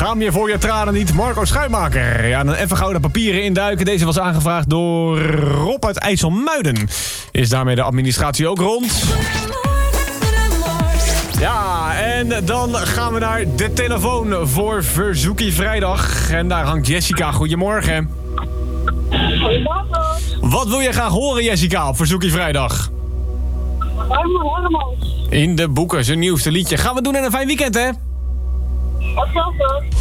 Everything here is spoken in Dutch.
Schaam je voor je tranen niet, Marco Schuimaker. Ja, dan even gouden papieren induiken. Deze was aangevraagd door Rob uit IJsselmuiden. Is daarmee de administratie ook rond? Ja, en dan gaan we naar de telefoon voor Verzoekie Vrijdag. En daar hangt Jessica. Goedemorgen. Goedemorgen. Wat wil je graag horen, Jessica, op Verzoekie Vrijdag? Helemaal. In de boeken, zijn nieuwste liedje. Gaan we doen in een fijn weekend, hè? Hetzelfde.